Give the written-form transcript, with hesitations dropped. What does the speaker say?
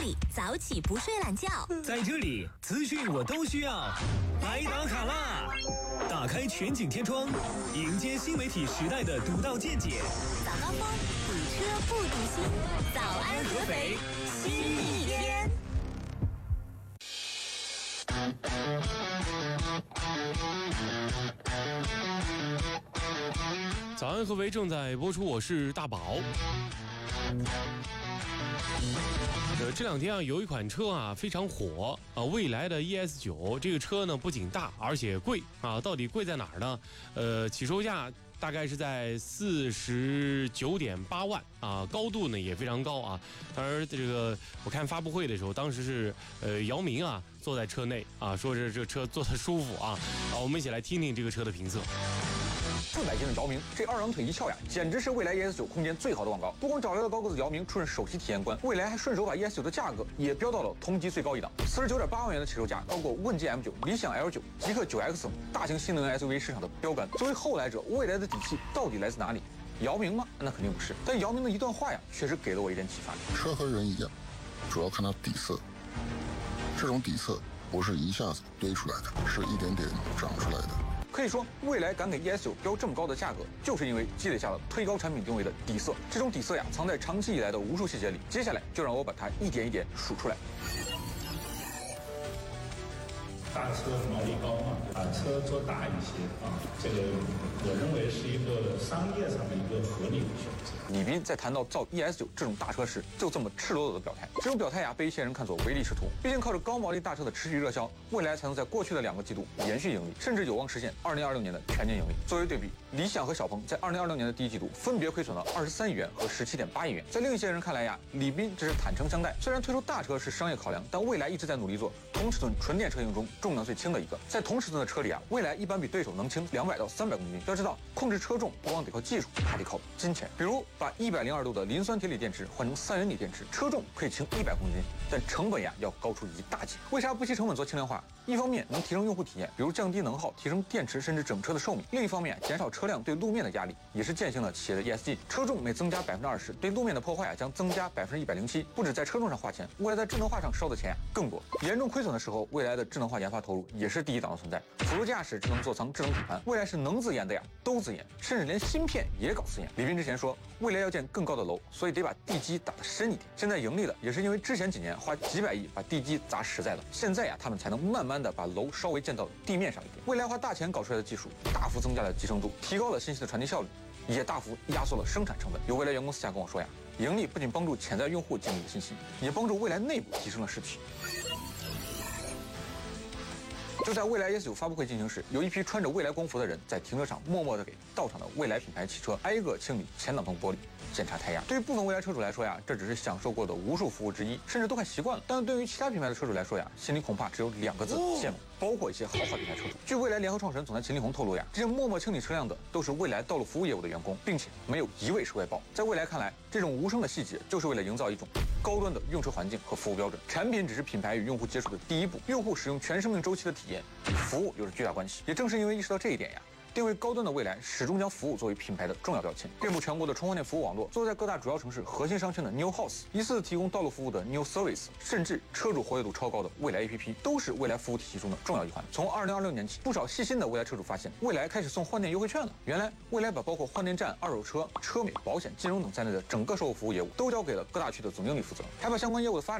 里早起不睡懒觉， 在这里资讯我都需要。来打卡啦！打开全景天窗，迎接新媒体时代的独到见解。 早高峰，堵车不堵心。早安合肥，新一天。 早安合肥正在播出，我是大宝。这两天啊，有一款车啊非常火啊，蔚来的 ES9 这个车呢不仅大而且贵啊，到底贵在哪儿呢？起售价大概是在49.8万啊，高度呢也非常高啊。当然，这个我看发布会的时候，当时是姚明啊坐在车内啊，说是这车坐得舒服啊。我们一起来听听这个车的评测。 400斤的姚明，这二郎腿一翘呀，简直是蔚来 ES9 空间最好的广告。不光找来了高个子姚明出任首席体验官，蔚来还顺手把 ES9 的价格也标到了同级最高一档，49.8万元的起售价，高过问界 M9、理想 L9、极氪 9X 大型新能源 SUV 市场的标杆。作为后来者，蔚来的底气到底来自哪里？姚明吗？那肯定不是。但姚明的一段话呀，确实给了我一点启发。 车和人一样，主要看它底色。这种底色不是一下子堆出来的，是一点点长出来的。 可以说，蔚来敢给 ES9 标这么高的价格，就是因为积累下了推高产品定位的底色。这种底色呀，藏在长期以来的无数细节里。接下来就让我把它一点一点数出来。 大车毛利高嘛，把车做大一些啊，这个我认为是一个商业上的一个合理的选择。 李斌在谈到造 ES9 这种大车时，就这么赤裸裸的表态。这种表态呀，被一些人看作唯利是图。毕竟靠着高毛利大车的持续热销，蔚来才能在过去的2个季度延续盈利，甚至有望实现2026年的全年盈利。作为对比，理想和小鹏在2026年的第一季度分别亏损了23亿元和17.8亿元。在另一些人看来呀，李斌这是坦诚相待。虽然推出大车是商业考量，但蔚来一直在努力做同尺寸纯电车型中重量最轻的一个。在同尺寸的车里啊，蔚来一般比对手能轻200到300公斤。要知道，控制车重不光得靠技术，还得靠金钱。比如把102度的磷酸铁锂电池换成3元锂电池，车重可以轻100公斤，但成本呀要高出一大截。为啥不惜成本做轻量化？一方面能提升用户体验，比如降低能耗、提升电池甚至整车的寿命；另一方面减少车辆对路面的压力，也是践行了企业的 ESG。车重每增加20%，对路面的破坏将增加107%。不止在车重上花钱，蔚来在智能化上烧的钱更多。严重亏损的时候，蔚来的智能化研发投入也是第一档的存在。辅助驾驶、智能座舱、智能底盘，蔚来是能自研的呀，都自研，甚至连芯片也搞自研。李斌之前说，蔚来要建更高的楼，所以得把地基打得深一点。现在盈利了，也是因为之前几年花几百亿把地基砸实在了，现在呀，他们才能慢慢的把楼稍微建到地面上一点。蔚来花大钱搞出来的技术，大幅增加了集成度，提高了信息的传递效率，也大幅压缩了生产成本。有蔚来员工私下跟我说呀，盈利不仅帮助潜在用户建立了信息，也帮助蔚来内部提升了士气。就在蔚来 ES9 发布会进行时，有一批穿着蔚来工服的人在停车场默默地给到场的蔚来品牌汽车挨个清理前挡风玻璃、检查胎压。对于部分蔚来车主来说呀，这只是享受过的无数服务之一，甚至都快习惯了。但对于其他品牌的车主来说呀，心里恐怕只有2个字：羡慕。包括一些豪华品牌车主。据蔚来联合创始人总裁秦力红透露呀，这些默默清理车辆的都是蔚来道路服务业务的员工，并且没有一位是外包。在蔚来看来，这种无声的细节就是为了营造一种高端的用车环境和服务标准。产品只是品牌与用户接触的第一步，用户使用全生命周期的体验与服务有着巨大关系。也正是因为意识到这一点呀，定位高端的蔚来始终将服务作为品牌的重要标签，遍布全国的充换电服务网络，坐在各大主要城市核心商圈的 New House， 一次提供道路服务的 New Service， 甚至车主活跃度超高的蔚来 APP， 都是蔚来服务体系中的重要一环。从2026年起，不少细心的蔚来车主发现，蔚来开始送换电优惠券了。原来，蔚来把包括换电站、二手车、车美、保险、金融等在内的整个售后服务业务都交给了各大区的总经理负责，还把相关业务的发展